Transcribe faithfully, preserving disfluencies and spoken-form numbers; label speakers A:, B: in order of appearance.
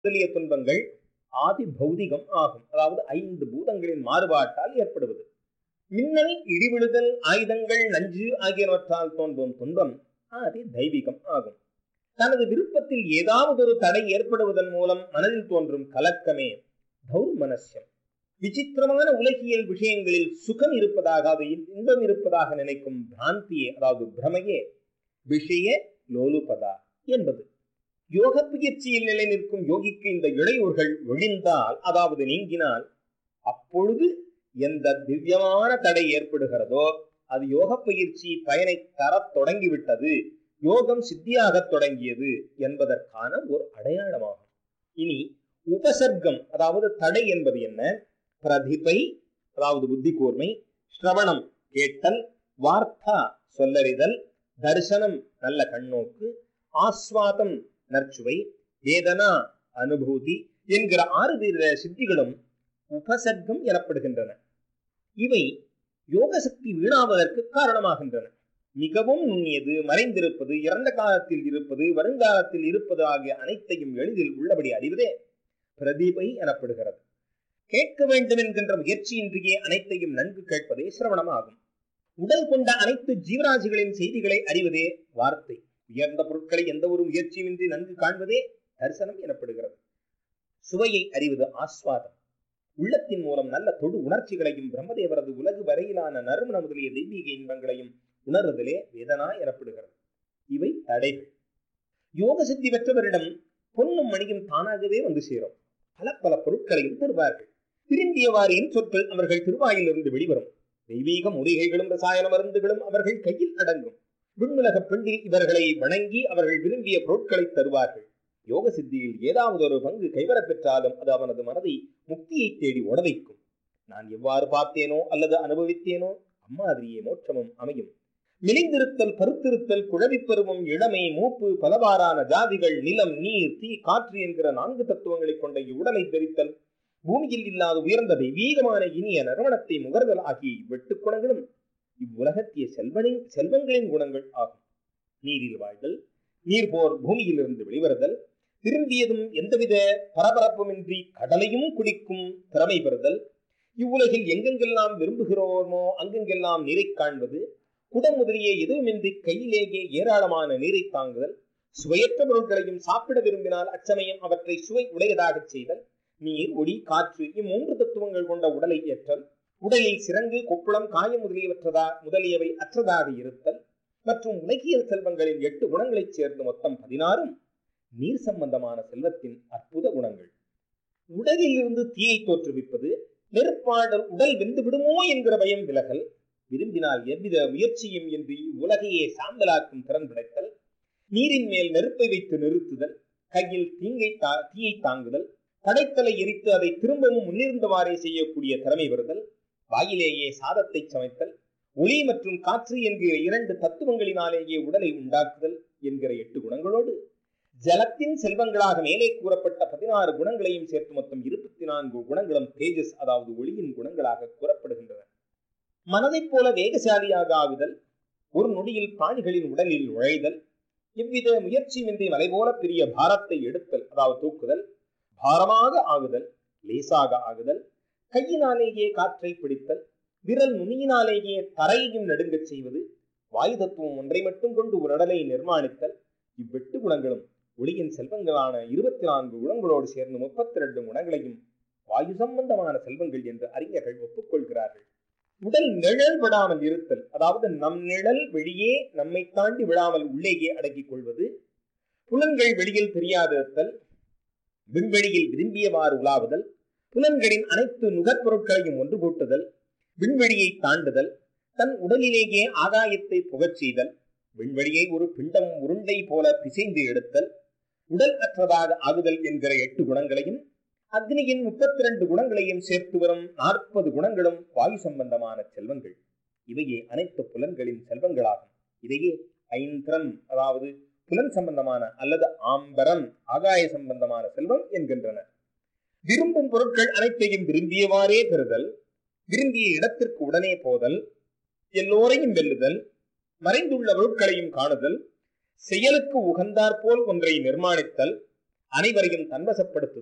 A: முதலிய துன்பங்கள் ஆதி பௌதிகம் ஆகும். அதாவது ஐந்து பூதங்களின் மாறுபாட்டால் ஏற்படுவது. மின்னல், இடிவிழுதல், ஆயுதங்கள், நஞ்சு ஆகியவற்றால் தோன்றும் துன்பம் ஆதி தெய்வீகம் ஆகும். தனது விருப்பத்தில் ஏதாவது ஒரு தடை ஏற்படுவதன் மூலம் மனதில் தோன்றும் கலக்கமே தௌர்மனஸ்யம். விசித்திரமான உலகியல் விஷயங்களில் சுகம் இருப்பதாக, அது இன்பம் இருப்பதாக நினைக்கும் பிராந்தியே, அதாவது பிரமையே விஷய லோலுபதா என்பது. யோக பயிற்சியில் நிலை நிற்கும் யோகிக்கு இந்த இடையூறுகள் ஒழிந்தால், அதாவது நீங்கினால், அப்பொழுது எந்த திவ்யமான தடை ஏற்படுகிறதோ அது யோக பயிற்சி பயனை தர தொடங்கிவிட்டது, யோகம் சித்தியாக தொடங்கியது என்பதற்கான ஒரு அடையாளமாகும். இனி உபசர்க்கம், அதாவது தடை என்பது என்ன? பிரதிபை, அதாவது புத்தி கூர்மை, ஸ்ரவணம் கேட்டல், வார்த்தா சொல்லறிதல், தரிசனம் நல்ல கண்ணோக்கு, ஆஸ்வாதம் நற்சுவை, வேதனா அனுபூதி என்கிற ஆறு வீர சித்திகளும் உபசர்க்கம் எனப்படுகின்றன. இவை யோக சக்தி வீணாவதற்கு காரணமாகின்றன. மிகவும் நுண்ணியது, மறைந்திருப்பது, இறந்த காலத்தில் இருப்பது, வருங்காலத்தில் இருப்பது ஆகிய அனைத்தையும் எளிதில் உள்ளபடி அறிவதே பிரதிபை எனப்படுகிறது. கேட்க வேண்டும் என்கின்ற முயற்சியின்றியே அனைத்தையும் நன்கு கேட்பதே சிரவணம் ஆகும். உடல் கொண்ட அனைத்து ஜீவராசிகளின் செய்திகளை அறிவதே வார்த்தை. உயர்ந்த பொருட்களை எந்த ஒரு முயற்சியின்றி நன்கு காண்பதே தரிசனம் எனப்படுகிறது. சுவையை அறிவது ஆஸ்வாதம். உள்ளத்தின் மூலம் நல்ல தொடு உணர்ச்சிகளையும் பிரம்மதேவரது உலகு வரையிலான நறுமண முதலிய தெய்வீக இன்பங்களையும் உணர்வதிலே வேதனா எனப்படுகிறது. இவை தடைகள். யோக சித்தி பெற்றவரிடம் பொன்னும் மணியும் தானாகவே வந்து சேரும். பல பல பொருட்களையும் தருவார்கள். திரும்பியவாரின் சொற்கள் அவர்கள் திருவாயிலிருந்து வெளிவரும். தெய்வீக மூலிகைகளும் ரசாயன மருந்துகளும் அவர்கள் கையில் அடங்கும். விண்ணுலக பெண்டில் இவர்களை வணங்கி அவர்கள் விரும்பிய பொருட்களை தருவார்கள். யோக சித்தியில் ஏதாவது ஒரு பங்கு கைவரப் பெற்றாலும் அது அவனது மனதை முக்தியை தேடி ஓட வைக்கும். நான் எவ்வாறு பார்த்தேனோ அல்லது அனுபவித்தேனோ அம்மாதிரியே மோட்சமும் அமையும். மிளிந்திருத்தல், பருத்திருத்தல், குழவிப் பருவம், இளமை, மூப்பு, பலவாறான ஜாதிகள், நிலம், நீர், தீ, காற்று என்கிற நான்கு தத்துவங்களை கொண்ட இவ்வுடலை தெரித்தல், பூமியில் இல்லாத உயர்ந்த தெய்வீகமான இனிய நறுமணத்தை முகர்தல் ஆகிய இவ்வெட்டு குணங்களும் இவ்வுலகத்திய செல்வனின் செல்வங்களின் குணங்கள் ஆகும். நீரில் வாழ்தல், நீர் போர் பூமியிலிருந்து வெளிவருதல், திரும்பியதும் எந்தவித பரபரப்புமின்றி கடலையும் குடிக்கும் திறமை பெறுதல், இவ்வுலகில் எங்கெங்கெல்லாம் விரும்புகிறோமோ அங்கெங்கெல்லாம் நீரை காண்பது, குடம் முதலிய எதுவுமின்றி கையிலேயே ஏராளமான நீரை தாங்குதல், சுவையற்ற பொருட்களையும் சாப்பிட விரும்பினால் அச்சமயம் அவற்றை சுவை உடையதாக செய்தல், நீர், ஒளி, காற்று இம்மூன்று தத்துவங்கள் கொண்ட உடலை ஏற்றல், உடலில் சிறங்கு, கொப்புளம், காயம் முதலியவற்றதா முதலியவை அற்றதாக இருத்தல் மற்றும் உலகியல் செல்வங்களின் எட்டு குணங்களைச் சேர்ந்து மொத்தம் பதினாறும் நீர் சம்பந்தமான செல்வத்தின் அற்புத குணங்கள். உடலில் இருந்து தீயை தோற்றுவிப்பது, நெருப்பாடல் உடல் வெந்து விடுமோ என்கிற பயம் விலகல், விரும்பினால் எவ்வித முயற்சியும் இன்றி உலகையே சாம்பலாக்கும் திறன் படைத்தல், நீரின் மேல் நெருப்பை வைத்து நிறுத்துதல், கையில் தீங்கை தா தீயை தாங்குதல், படைத்தலை எரித்து அதை திரும்பவும் முன்னிருந்தவாறே செய்யக்கூடிய திறமை வருதல், வாயிலேயே சாதத்தை சமைத்தல், ஒளி மற்றும் காற்று என்கிற இரண்டு தத்துவங்களினாலேயே உடலை உண்டாக்குதல் என்கிற எட்டு குணங்களோடு ஜலத்தின் செல்வங்களாக மேலே கூறப்பட்ட பதினாறு குணங்களையும் சேர்த்து மொத்தம் இருபத்தி நான்கு குணங்களும் தேஜஸ், அதாவது ஒளியின் குணங்களாக கூறப்படுகின்றன. மனதைப் போல வேகசாலியாக ஆகுதல், ஒரு நொடியில் பிராணிகளின் உடலில் நுழைதல், எவ்வித முயற்சியின்றி மலை போல பெரிய பாரத்தை எடுத்தல், அதாவது தூக்குதல், பாரமாக ஆகுதல், லேசாக ஆகுதல், கையினாலேயே காற்றை பிடித்தல், விரல் நுனியினாலேயே தரையையும் நடுங்கச் செய்வது, வாயு தத்துவம் ஒன்றை மட்டும் கொண்டு ஒரு உடலை நிர்மாணித்தல், இவ்வெட்டு குணங்களும் ஒளியின் செல்வங்களான இருபத்தி நான்கு குணங்களோடு சேர்ந்து முப்பத்தி இரண்டு குணங்களையும் வாயு சம்பந்தமான செல்வங்கள் என்று அறிஞர்கள் ஒப்புக்கொள்கிறார்கள். உடல் நிழல் விடாமல் இருத்தல், அதாவது நம் நிழல் வெளியே நம்மை தாண்டி விடாமல் உள்ளேயே அடக்கிக் கொள்வது, புலன்கள் வெளியில் தெரியாதிருத்தல், விண்வெளியில் விரும்பியவாறு உலாவுதல், புலன்களின் அனைத்து நுகர்பொருட்களையும் ஒன்று கூட்டுதல், விண்வெளியை தாண்டுதல், தன் உடலிலேயே ஆகாயத்தை புகச் செய்தல், விண்வெளியை ஒரு பிண்டம் உருண்டை போல பிசைந்து எடுத்தல், உடல் அற்றதாக ஆகுதல் என்கிற எட்டு குணங்களையும் அக்னியின் முப்பத்தி இரண்டு குணங்களையும் சேர்த்து வரும் நாற்பது குணங்களும் வாயு சம்பந்தமான செல்வங்கள். இவையே அனைத்து புலன்களின் செல்வங்களாகும். இதையே ஐந்திரம், அதாவது புலன் சம்பந்தமான அல்லது ஆம்பரம், ஆகாய சம்பந்தமான செல்வம் என்கின்றனர். விரும்பும் பொருட்கள் அனைத்தையும் விரும்பியவாறே பெறுதல், விரும்பிய இடத்திற்கு உடனே போதல், எல்லோரையும் வெல்லுதல், மறைந்துள்ள பொருட்களையும் காணுதல், செயலுக்கு உகந்தாற்போல் ஒன்றை நிர்மாணித்தல், அனைவரையும் தன்வசப்படுத்து